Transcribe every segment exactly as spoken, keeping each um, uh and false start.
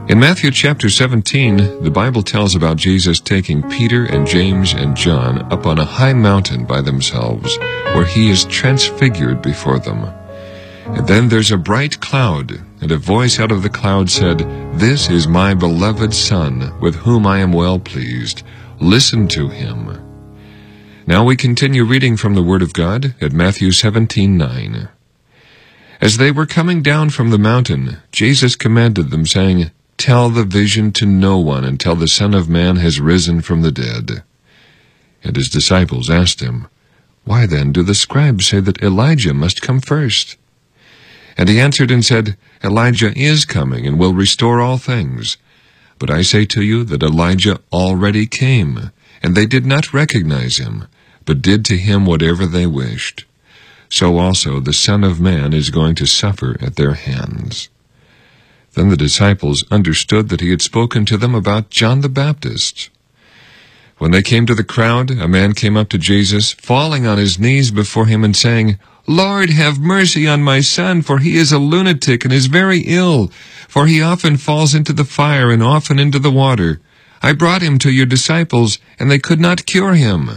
In Matthew chapter seventeen, the Bible tells about Jesus taking Peter and James and John up on a high mountain by themselves, where he is transfigured before them. And then there's a bright cloud, and a voice out of the cloud said, "This is my beloved Son, with whom I am well pleased. Listen to him." Now we continue reading from the Word of God at Matthew seventeen nine. As they were coming down from the mountain, Jesus commanded them, saying, "Tell the vision to no one until the Son of Man has risen from the dead." And his disciples asked him, "Why then do the scribes say that Elijah must come first?" And he answered and said, "Elijah is coming and will restore all things. But I say to you that Elijah already came, and they did not recognize him, but did to him whatever they wished. So also the Son of Man is going to suffer at their hands." Then the disciples understood that he had spoken to them about John the Baptist. When they came to the crowd, a man came up to Jesus, falling on his knees before him and saying, "Lord, have mercy on my son, for he is a lunatic and is very ill, for he often falls into the fire and often into the water. I brought him to your disciples, and they could not cure him."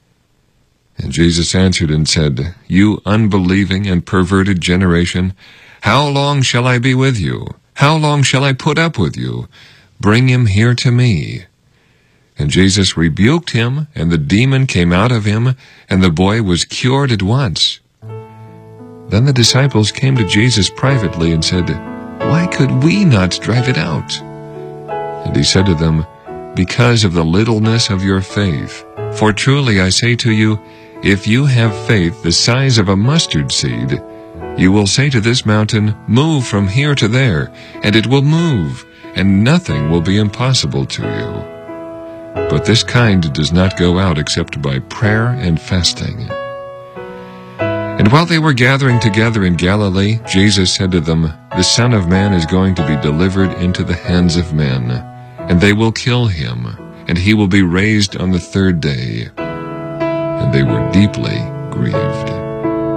And Jesus answered and said, "You unbelieving and perverted generation, how long shall I be with you? How long shall I put up with you? Bring him here to me." And Jesus rebuked him, and the demon came out of him, and the boy was cured at once. Then the disciples came to Jesus privately and said, "Why could we not drive it out?" And he said to them, "Because of the littleness of your faith. For truly I say to you, if you have faith the size of a mustard seed, you will say to this mountain, 'Move from here to there,' and it will move, and nothing will be impossible to you. But this kind does not go out except by prayer and fasting." And while they were gathering together in Galilee, Jesus said to them, "The Son of Man is going to be delivered into the hands of men, and they will kill him, and he will be raised on the third day." And they were deeply grieved.